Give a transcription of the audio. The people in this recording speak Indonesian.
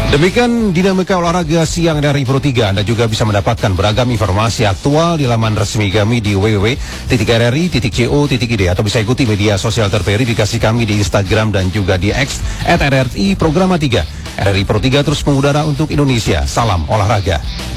Demikian dinamika olahraga siang dari Pro 3. Anda juga bisa mendapatkan beragam informasi aktual di laman resmi kami di www.rri.co.id atau bisa ikuti media sosial terverifikasi kami di Instagram dan juga di X @RRI Programa 3. RRI Pro 3 terus mengudara untuk Indonesia. Salam olahraga.